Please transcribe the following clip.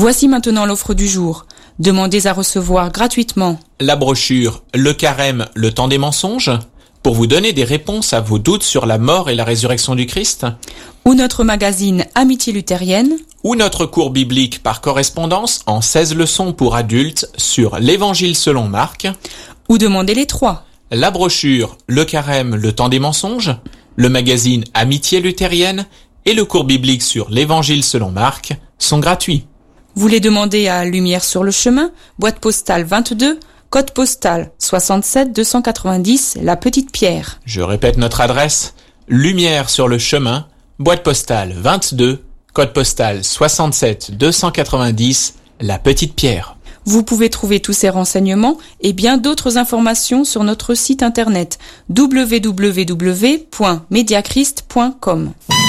Voici maintenant l'offre du jour. Demandez à recevoir gratuitement la brochure Le Carême, le temps des mensonges, pour vous donner des réponses à vos doutes sur la mort et la résurrection du Christ, ou notre magazine Amitié luthérienne, ou notre cours biblique par correspondance en 16 leçons pour adultes sur l'Évangile selon Marc, ou demandez les trois. La brochure Le Carême, le temps des mensonges, le magazine Amitié luthérienne et le cours biblique sur l'Évangile selon Marc sont gratuits. Vous les demandez à Lumière sur le chemin, boîte postale 22, code postal 67 290, La Petite Pierre. Je répète notre adresse, Lumière sur le chemin, boîte postale 22, code postal 67 290, La Petite Pierre. Vous pouvez trouver tous ces renseignements et bien d'autres informations sur notre site internet www.mediachrist.com.